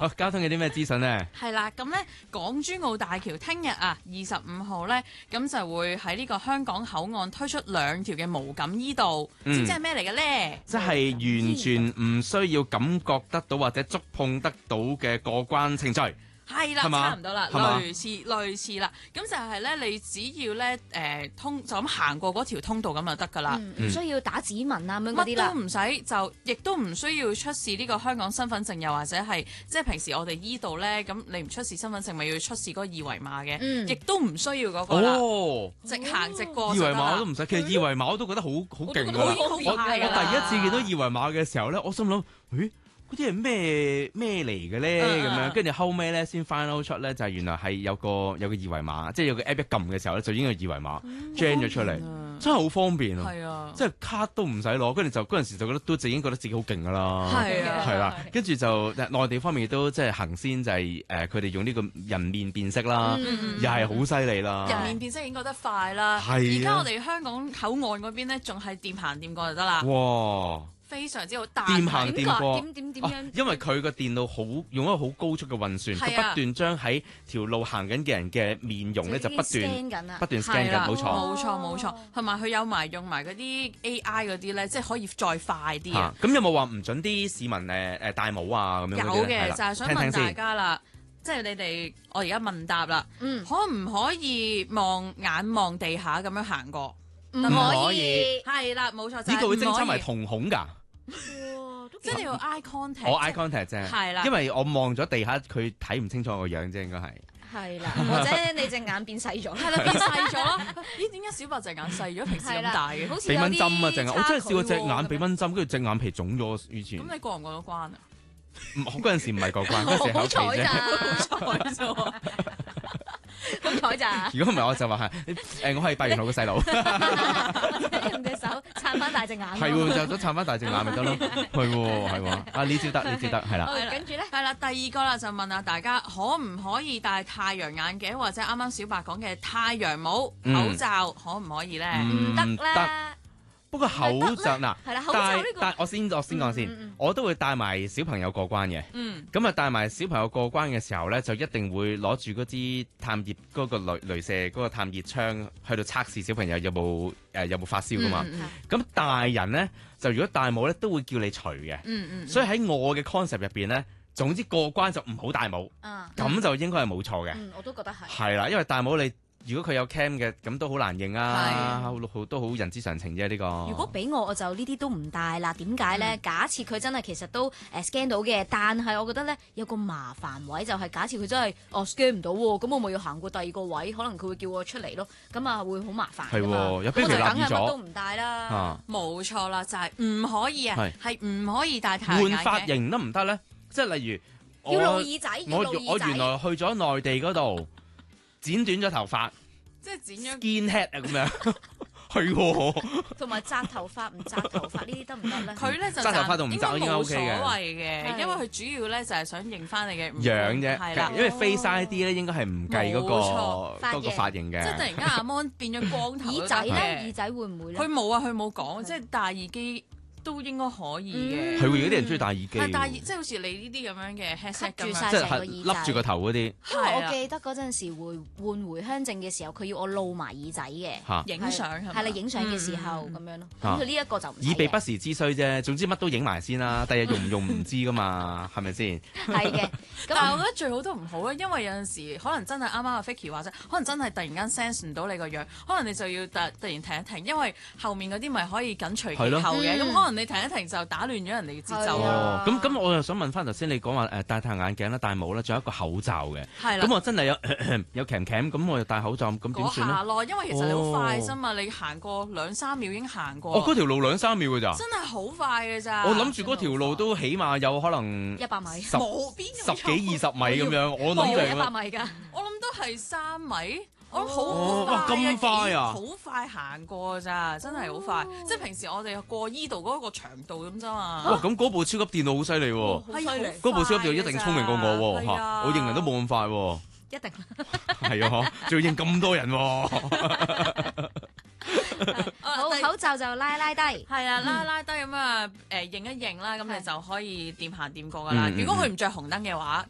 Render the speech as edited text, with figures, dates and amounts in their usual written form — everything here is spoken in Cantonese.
交通有啲咩資訊呢？ 係啦，咁咧港珠澳大橋聽日啊25號咧，咁就會喺呢個香港口岸推出2條嘅無感依道，知唔知係咩嚟嘅咧？ 即係完全唔需要感覺得到或者觸碰得到嘅過關程序。 係啦，差唔多啦，類似啦。咁就係咧，你只要咧就咁行過嗰條通道咁就得㗎啦， 唔需要打指紋啊咁樣嗰啲啦。 乜都唔使，就亦都唔需要出示呢個香港身份證，又或者係即係平時我哋依度咧，咁你唔出示身份證，咪要出示嗰個二維碼嘅，亦都唔需要嗰個啦。直行直過。 二維碼我都唔使，其實二維碼我都覺得好勁㗎啦。我第一次見到二維碼嘅時候咧，我心諗，咦？嗰啲係咩嚟嘅咧？咁樣跟住後尾咧先 find out 出咧，就係原來係有個二維碼，即係有個 app 一撳嘅時候咧，就已經有二維碼 gen 咗出嚟，真係好方便啊！係啊，即係卡都唔使攞，跟住就嗰陣時就覺得都已經覺得自己好勁噶啦，係啦，跟住就內地方面亦都即係行先就係佢哋用呢個人面辨識啦，又係好犀利啦。 人面辨識已經覺得快啦，而家我哋香港口岸嗰邊咧仲係掂行掂過就得啦。哇！非常之好， 掂行掂過點樣？ 因為佢個電腦用一個好高速嘅運算，佢不斷將喺條路行緊嘅人嘅面容咧就不斷 scan 緊， 冇錯，同埋佢有埋用埋嗰啲 AI 嗰啲咧，即係可以再快啲啊！ 咁有冇話唔準啲市民戴帽啊咁樣？ 有嘅，就係想問大家啦，即係你哋我而家問答啦，可唔可以眼望地下咁樣行過？ 唔可以， 係啦，冇錯， 呢個會偵測埋瞳孔㗎。 即係你要 eye contact， 我 eye contact 啫， 係啦， 因為我望咗地下，佢睇唔清楚我個樣啫，應該係。 係啦，或者你隻眼變細咗， 係啦，變細咗咯。咦？點解小白隻眼細咗？平時咁大嘅， 好似俾蚊針啊！隻眼，我真係試過隻眼俾蚊針，跟住隻眼皮腫咗。以前咁你過唔過到關啊？ 嗰陣時唔係過關，嗰陣時考期啫。 好彩咋， 好彩咋。 如果唔係，我就話係我係8月號嘅細路， 用隻手撐翻大隻眼。 係喎，就都撐翻大隻眼咪得咯。係喎，啊呢招得，係啦。 跟住咧， 係啦，第二個啦就問下大家，可唔可以戴太陽眼鏡或者啱啱小白講嘅太陽帽、口罩，可唔可以咧？ 唔得啦。 不過口罩嗱， 戴我先講先，我都會帶埋小朋友過關嘅。咁啊帶埋小朋友過關嘅時候咧，就一定會攞住嗰支探熱嗰個雷射嗰個探熱槍去到測試小朋友有冇發燒噶嘛。咁大人咧就如果戴帽咧都會叫你除嘅。所以喺我嘅 concept 入邊咧，總之過關就唔好戴帽。咁就應該係冇錯嘅。 我都覺得係。係啦，因為戴帽你。如果佢有 cam 嘅，咁都好難認啊，都好人之常情啫呢個。 如果俾我就呢啲都唔帶啦。點解咧？假設佢真係其實都scan 到嘅，但係我覺得咧有個麻煩位就係假設佢真係scan 唔到喎，咁我咪要行過第二個位，可能佢會叫我出嚟咯，咁啊會好麻煩。 係喎，有邊條立咗？ 咁就梗係乜都唔帶啦。 冇錯啦，就係唔可以啊，係唔可以戴太陽眼鏡。 換髮型得唔得咧？即係例如要露耳仔， 我原來去咗內地嗰度。剪短咗頭髮， 即係剪咗 skinhead 啊咁樣，係喎。 同埋紮頭髮唔紮頭髮呢啲得唔得咧？ 佢咧就紮頭髮同唔紮應該 OK 嘅， 冇所謂嘅，因為佢主要咧就係想認翻你嘅樣啫。 係啦， 因為 face ID 咧應該係唔計嗰個髮型嘅。 即係突然間阿 Mon 變咗光頭。 耳仔咧，耳仔會唔會咧？ 佢冇啊，佢冇講，即係戴耳機。都應該可以嘅， 係會有啲人中意戴耳機， 戴耳即係好似你呢啲咁樣嘅 headset 咁樣， 即係笠住個頭嗰啲。 因為我記得嗰陣時換回鄉證嘅時候，佢要我露埋耳仔嘅， 影相係啦，影相嘅時候咁樣咯。咁佢呢一個就唔以備不時之需啫。總之乜都影埋先啦，第日用唔用唔知噶嘛，係咪先？ 係嘅。 但係我覺得最好都唔好咧，因為有陣時可能真係啱啱阿 Vicky 話齋，可能真係突然間 sense 唔到你個樣，可能你就要突然停一停，因為後面嗰啲咪可以緊隨其後嘅，咁可能你停一停就打亂咗人哋嘅節奏咯。 咁我又想問翻頭先你講話戴太陽眼鏡啦、戴帽啦，仲有一個口罩嘅。 係啦。 咁我真係有鉗咁我又戴口罩，咁點算咧？ 下咯，因為其實你好快啫嘛，你行過2-3秒已經行過。 嗰條路2-3秒㗎咋？ 真係好快㗎咋！ 我諗住嗰條路都起碼有可能 100米， 冇邊 10幾20米咁樣。我諗冇100米㗎， 我諗都係3米。我好快咁快啊！ 好快行過咋，真係好快。即係平時我哋過依度嗰個長度咁啫嘛。 哇！咁嗰部超級電腦好犀利喎，嗰部超級電腦一定聰明過我喎嚇，我認人都冇咁快喎。 一定係啊，仲要認咁多人喎。 好，口罩就拉低， 係啊，拉低咁啊，認一認啦，咁你就可以掂行掂過噶啦。如果佢唔着紅燈嘅話，